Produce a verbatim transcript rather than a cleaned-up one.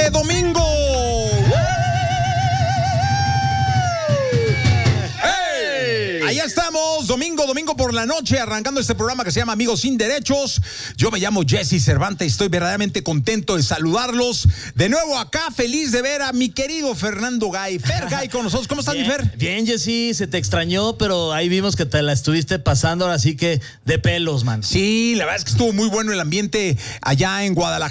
de domingo. Ahí estamos, domingo, domingo por la noche, arrancando este programa que se llama Amigos Sin Derechos. Yo me llamo Jesse Cervantes y estoy verdaderamente contento de saludarlos. De nuevo acá, feliz de ver a mi querido Fernando Gay. Fer Gay con nosotros. ¿Cómo estás, bien, mi Fer? Bien, Jesse, se te extrañó, pero ahí vimos que te la estuviste pasando, ahora sí que de pelos, man. Sí, la verdad es que estuvo muy bueno el ambiente allá en Guadalajara.